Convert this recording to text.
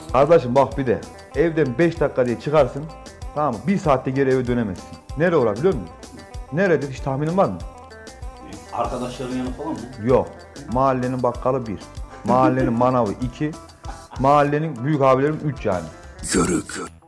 Kardeşim bak bir de evden 5 dakika diye çıkarsın. Tamam mı? 1 saatte geri eve dönemezsin. Nereye uğrar biliyor musun? Nerededir hiç tahminin var mı? Arkadaşların yanı falan mı? Yok. Mahallenin bakkalı 1. Mahallenin manavı 2. Mahallenin büyük abilerim 3 yani. Yörük.